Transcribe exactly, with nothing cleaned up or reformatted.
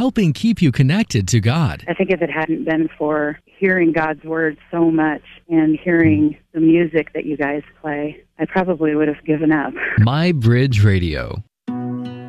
helping keep you connected to God. I think if it hadn't been for hearing God's word so much and hearing the music that you guys play, I probably would have given up. My Bridge Radio.